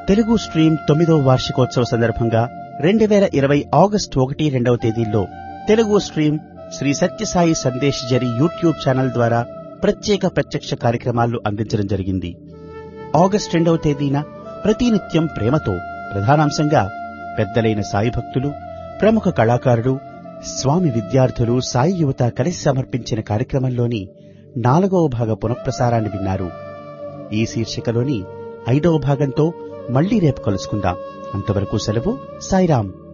Telugu stream 9వ వార్షికోత్సవ సందర్భంగా 2020 August 1, 2వ తేదీల్లో తెలుగు స్ట్రీమ్ శ్రీ సత్యసాయి సందేశ్ జరి యూట్యూబ్ ఛానల్ ద్వారా ప్రత్యక్ష కార్యక్రమాలు అందించడం జరిగింది. ఆగస్టు 2వ తేదీన ప్రతినిత్యం ప్రేమతో ప్రధానాంశంగా పెద్దలైన సాయి భక్తులు, ప్రముఖ కళాకారులు, స్వామి విద్యార్థులు, సాయి యువత కలిసి సమర్పించిన కార్యక్రమంలోని 4వ భాగ పునఃప్రసారాన్ని విన్నారు. ఈ శీర్షికలోని 5వ భాగంతో మళ్లీ రేపు కలుసుకుందాం. అంతవరకు సెలవు. సాయిరాం.